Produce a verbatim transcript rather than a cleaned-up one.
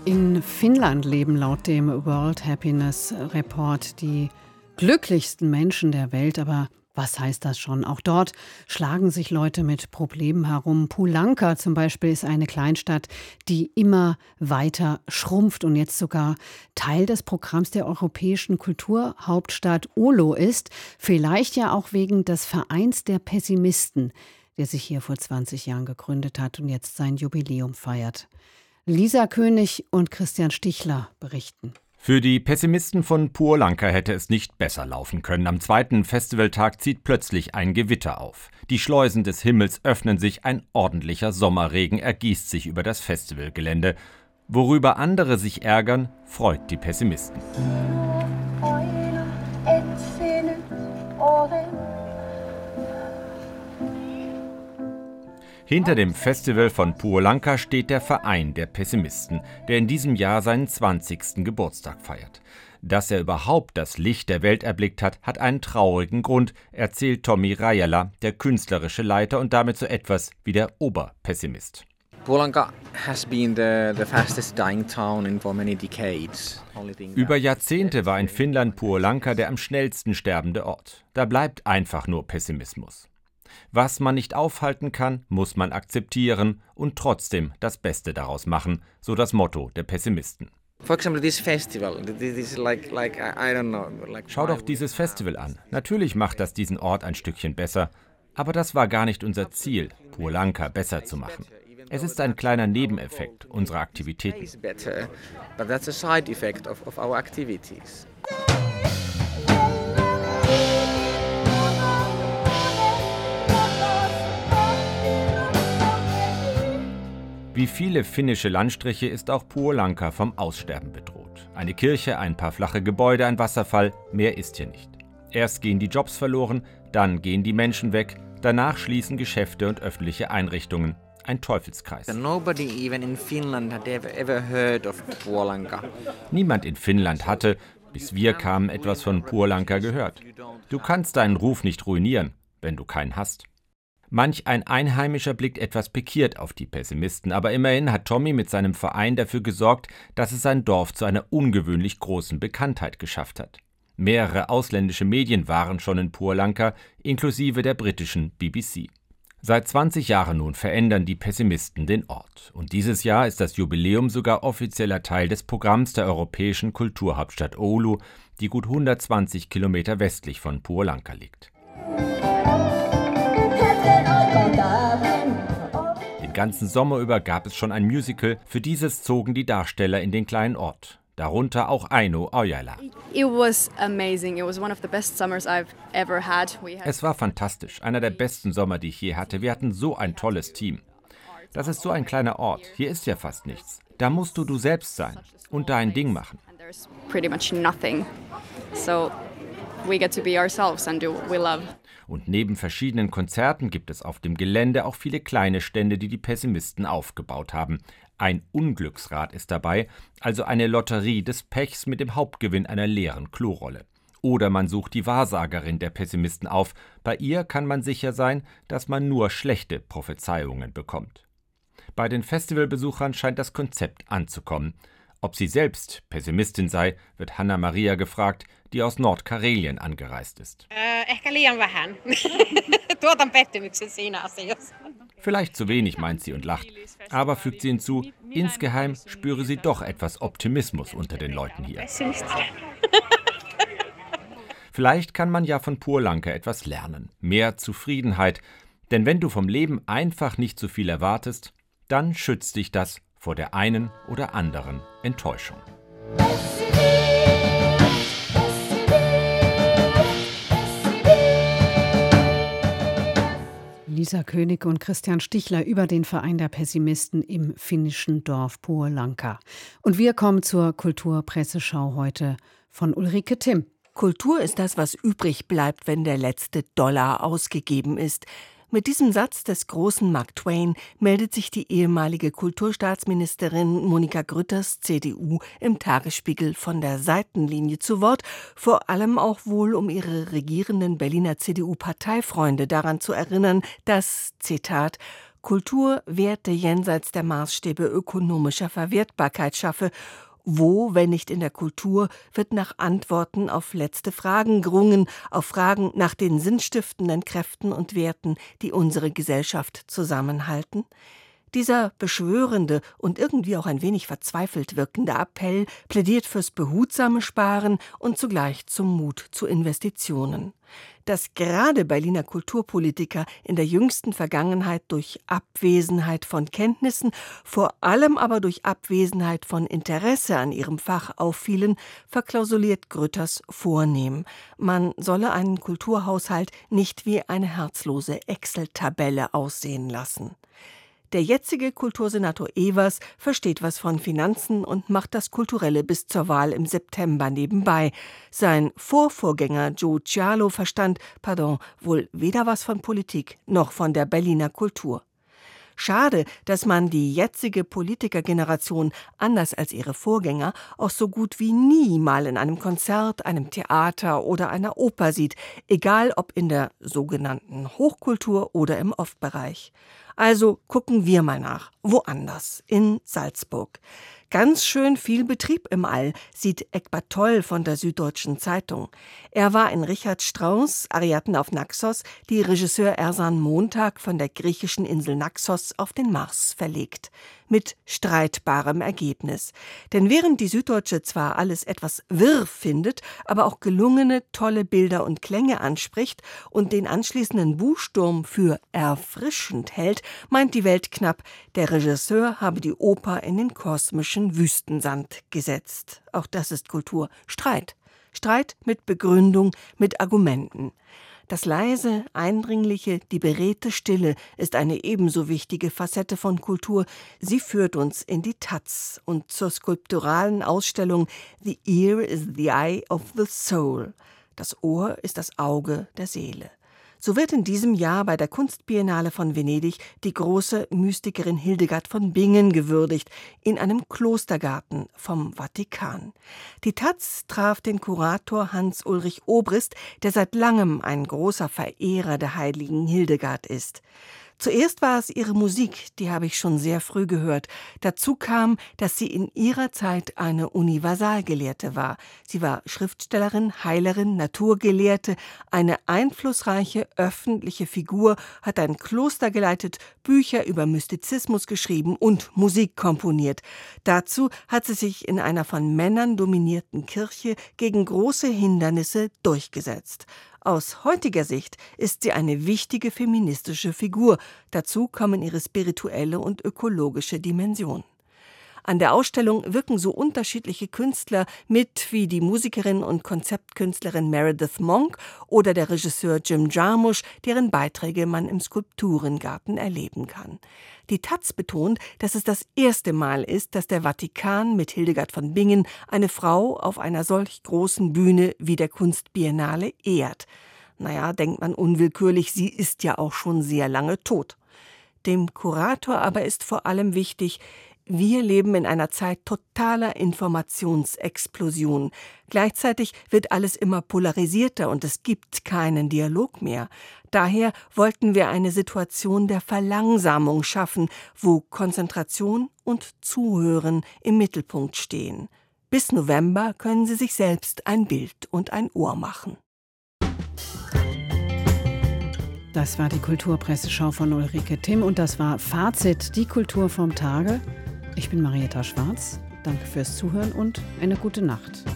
In Finnland leben laut dem World Happiness Report die glücklichsten Menschen der Welt. Aber was heißt das schon? Auch dort schlagen sich Leute mit Problemen herum. Puolanka zum Beispiel ist eine Kleinstadt, die immer weiter schrumpft und jetzt sogar Teil des Programms der europäischen Kulturhauptstadt Oulu ist. Vielleicht ja auch wegen des Vereins der Pessimisten, der sich hier vor zwanzig Jahren gegründet hat und jetzt sein Jubiläum feiert. Lisa König und Christian Stichler berichten. Für die Pessimisten von Puolanka hätte es nicht besser laufen können. Am zweiten Festivaltag zieht plötzlich ein Gewitter auf. Die Schleusen des Himmels öffnen sich, ein ordentlicher Sommerregen ergießt sich über das Festivalgelände. Worüber andere sich ärgern, freut die Pessimisten. Hinter dem Festival von Puolanka steht der Verein der Pessimisten, der in diesem Jahr seinen zwanzigsten Geburtstag feiert. Dass er überhaupt das Licht der Welt erblickt hat, hat einen traurigen Grund, erzählt Tommi Rajala, der künstlerische Leiter und damit so etwas wie der Oberpessimist. Puolanka has been the, the fastest dying town in for many decades. Über Jahrzehnte war in Finnland Puolanka der am schnellsten sterbende Ort. Da bleibt einfach nur Pessimismus. Was man nicht aufhalten kann, muss man akzeptieren und trotzdem das Beste daraus machen, so das Motto der Pessimisten. Schau doch dieses Festival an. Natürlich macht das diesen Ort ein Stückchen besser, aber das war gar nicht unser Ziel, Puolanka besser zu machen. Es ist ein kleiner Nebeneffekt unserer Aktivitäten. Wie viele finnische Landstriche ist auch Puolanka vom Aussterben bedroht. Eine Kirche, ein paar flache Gebäude, ein Wasserfall, mehr ist hier nicht. Erst gehen die Jobs verloren, dann gehen die Menschen weg, danach schließen Geschäfte und öffentliche Einrichtungen. Ein Teufelskreis. Niemand in Finnland hatte, bis wir kamen, etwas von Puolanka gehört. Du kannst deinen Ruf nicht ruinieren, wenn du keinen hast. Manch ein Einheimischer blickt etwas pikiert auf die Pessimisten, aber immerhin hat Tommi mit seinem Verein dafür gesorgt, dass es sein Dorf zu einer ungewöhnlich großen Bekanntheit geschafft hat. Mehrere ausländische Medien waren schon in Puolanka, inklusive der britischen B B C. Seit zwanzig Jahren nun verändern die Pessimisten den Ort. Und dieses Jahr ist das Jubiläum sogar offizieller Teil des Programms der europäischen Kulturhauptstadt Oulu, die gut hundertzwanzig Kilometer westlich von Puolanka liegt. Den ganzen Sommer über gab es schon ein Musical. Für dieses zogen die Darsteller in den kleinen Ort. Darunter auch Aino Ojala. Es war fantastisch, einer der besten Sommer, die ich je hatte. Wir hatten so ein tolles Team. Das ist so ein kleiner Ort. Hier ist ja fast nichts. Da musst du du selbst sein und dein Ding machen. Und neben verschiedenen Konzerten gibt es auf dem Gelände auch viele kleine Stände, die die Pessimisten aufgebaut haben. Ein Unglücksrad ist dabei, also eine Lotterie des Pechs mit dem Hauptgewinn einer leeren Klorolle. Oder man sucht die Wahrsagerin der Pessimisten auf. Bei ihr kann man sicher sein, dass man nur schlechte Prophezeiungen bekommt. Bei den Festivalbesuchern scheint das Konzept anzukommen. Ob sie selbst Pessimistin sei, wird Hanna-Maria gefragt, die aus Nordkarelien angereist ist. Vielleicht zu wenig, meint sie und lacht. Aber fügt sie hinzu, insgeheim spüre sie doch etwas Optimismus unter den Leuten hier. Vielleicht kann man ja von Puolanka etwas lernen. Mehr Zufriedenheit. Denn wenn du vom Leben einfach nicht so viel erwartest, dann schützt dich das vor der einen oder anderen Enttäuschung. Lisa König und Christian Stichler über den Verein der Pessimisten im finnischen Dorf Puolanka. Und wir kommen zur Kulturpresseschau heute von Ulrike Timm. Kultur ist das, was übrig bleibt, wenn der letzte Dollar ausgegeben ist. Mit diesem Satz des großen Mark Twain meldet sich die ehemalige Kulturstaatsministerin Monika Grütters, C D U, im Tagesspiegel von der Seitenlinie zu Wort, vor allem auch wohl, um ihre regierenden Berliner C D U-Parteifreunde daran zu erinnern, dass, Zitat, Kultur Werte jenseits der Maßstäbe ökonomischer Verwertbarkeit schaffe. Wo, wenn nicht in der Kultur, wird nach Antworten auf letzte Fragen gerungen, auf Fragen nach den sinnstiftenden Kräften und Werten, die unsere Gesellschaft zusammenhalten? Dieser beschwörende und irgendwie auch ein wenig verzweifelt wirkende Appell plädiert fürs behutsame Sparen und zugleich zum Mut zu Investitionen. Dass gerade Berliner Kulturpolitiker in der jüngsten Vergangenheit durch Abwesenheit von Kenntnissen, vor allem aber durch Abwesenheit von Interesse an ihrem Fach auffielen, verklausuliert Grütters vornehm. Man solle einen Kulturhaushalt nicht wie eine herzlose Excel-Tabelle aussehen lassen. Der jetzige Kultursenator Evers versteht was von Finanzen und macht das Kulturelle bis zur Wahl im September nebenbei. Sein Vorvorgänger Joe Cialo verstand, pardon, wohl weder was von Politik noch von der Berliner Kultur. Schade, dass man die jetzige Politikergeneration, anders als ihre Vorgänger, auch so gut wie nie mal in einem Konzert, einem Theater oder einer Oper sieht, egal ob in der sogenannten Hochkultur oder im Off-Bereich. Also gucken wir mal nach, woanders, in Salzburg. Ganz schön viel Betrieb im All, sieht Eckbert Toll von der Süddeutschen Zeitung. Er war in Richard Strauss' Ariadne auf Naxos, die Regisseur Ersan Montag von der griechischen Insel Naxos auf den Mars verlegt. Mit streitbarem Ergebnis. Denn während die Süddeutsche zwar alles etwas wirr findet, aber auch gelungene, tolle Bilder und Klänge anspricht und den anschließenden Buchsturm für erfrischend hält, meint die Welt knapp, der Regisseur habe die Oper in den kosmischen Wüstensand gesetzt. Auch das ist Kultur. Streit. Streit mit Begründung, mit Argumenten. Das leise, eindringliche, die beredte Stille ist eine ebenso wichtige Facette von Kultur. Sie führt uns in die Taz und zur skulpturalen Ausstellung The Ear is the Eye of the Soul. Das Ohr ist das Auge der Seele. So wird in diesem Jahr bei der Kunstbiennale von Venedig die große Mystikerin Hildegard von Bingen gewürdigt, in einem Klostergarten vom Vatikan. Die Taz traf den Kurator Hans-Ulrich Obrist, der seit langem ein großer Verehrer der heiligen Hildegard ist. Zuerst war es ihre Musik, die habe ich schon sehr früh gehört. Dazu kam, dass sie in ihrer Zeit eine Universalgelehrte war. Sie war Schriftstellerin, Heilerin, Naturgelehrte, eine einflussreiche öffentliche Figur, hat ein Kloster geleitet, Bücher über Mystizismus geschrieben und Musik komponiert. Dazu hat sie sich in einer von Männern dominierten Kirche gegen große Hindernisse durchgesetzt. Aus heutiger Sicht ist sie eine wichtige feministische Figur. Dazu kommen ihre spirituelle und ökologische Dimension. An der Ausstellung wirken so unterschiedliche Künstler mit wie die Musikerin und Konzeptkünstlerin Meredith Monk oder der Regisseur Jim Jarmusch, deren Beiträge man im Skulpturengarten erleben kann. Die Taz betont, dass es das erste Mal ist, dass der Vatikan mit Hildegard von Bingen eine Frau auf einer solch großen Bühne wie der Kunstbiennale ehrt. Naja, denkt man unwillkürlich, sie ist ja auch schon sehr lange tot. Dem Kurator aber ist vor allem wichtig, wir leben in einer Zeit totaler Informationsexplosion. Gleichzeitig wird alles immer polarisierter und es gibt keinen Dialog mehr. Daher wollten wir eine Situation der Verlangsamung schaffen, wo Konzentration und Zuhören im Mittelpunkt stehen. Bis November können Sie sich selbst ein Bild und ein Ohr machen. Das war die Kulturpresseschau von Ulrike Timm und das war Fazit, die Kultur vom Tage. Ich bin Marietta Schwarz. Danke fürs Zuhören und eine gute Nacht.